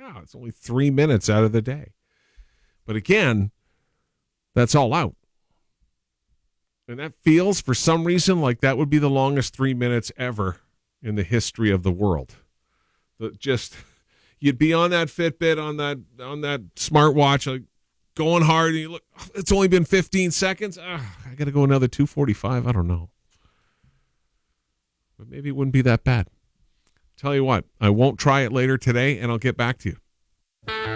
wow, it's only 3 minutes out of the day. But again, that's all out. And that feels, for some reason, like that would be the longest 3 minutes ever in the history of the world. You'd be on that Fitbit, on that smartwatch, like going hard, and you look, it's only been 15 seconds. I got to go another 2:45. I don't know. But maybe it wouldn't be that bad. Tell you what, I won't try it later today, and I'll get back to you.